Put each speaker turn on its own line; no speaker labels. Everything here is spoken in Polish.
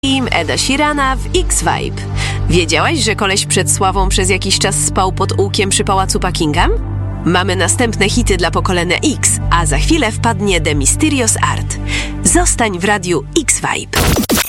Team Eda Sheerana w X-Vibe. Wiedziałaś, że koleś przed sławą przez jakiś czas spał pod ołkiem przy pałacu Buckingham? Mamy następne hity dla pokolenia X, a za chwilę wpadnie The Mysterious Art. Zostań w radiu X-Vibe.